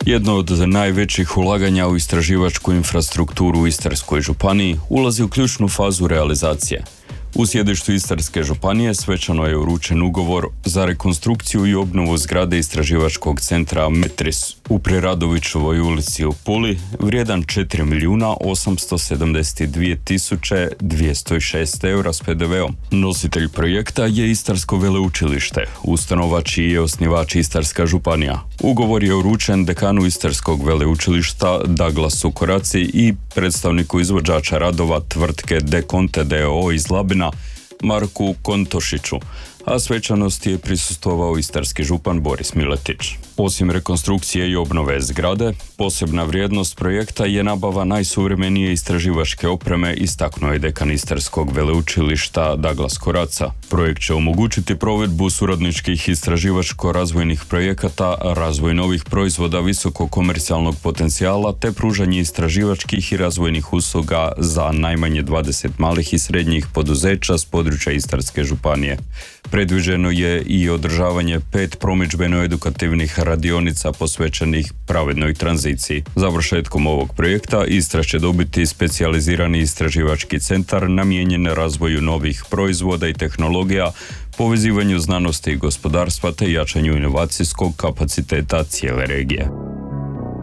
Jedno od najvećih ulaganja u istraživačku infrastrukturu u Istarskoj županiji ulazi u ključnu fazu realizacije. U sjedištu Istarske županije svečano je uručen ugovor za rekonstrukciju i obnovu zgrade istraživačkog centra Metris u Preradovićevoj ulici u Puli, vrijedan 4.872.206 eura s PDV-om. Nositelj projekta je Istarsko veleučilište, ustanova čiji je osnivač Istarska županija. Ugovor je uručen dekanu Istarskog veleučilišta Douglasu Koraci i predstavniku izvođača radova tvrtke Dekonte d.o.o. iz Labina Marku Kontošiću, a svečanosti je prisustvovao istarski župan Boris Miletić. Osim rekonstrukcije i obnove zgrade, posebna vrijednost projekta je nabava najsuvremenije istraživačke opreme, istaknuo je dekan Istarskog veleučilišta Douglas Koraca. Projekt će omogućiti provedbu suradničkih istraživačko-razvojnih projekata, razvoj novih proizvoda visokog komercijalnog potencijala te pružanje istraživačkih i razvojnih usluga za najmanje 20 malih i srednjih poduzeća s područja Istarske županije. Predviđeno je i održavanje 5 promidžbeno-edukativnih radionica posvećenih pravednoj tranziciji. Završetkom ovog projekta Istra će dobiti specijalizirani istraživački centar namijenjen razvoju novih proizvoda i tehnologija, povezivanju znanosti i gospodarstva te jačanju inovacijskog kapaciteta cijele regije.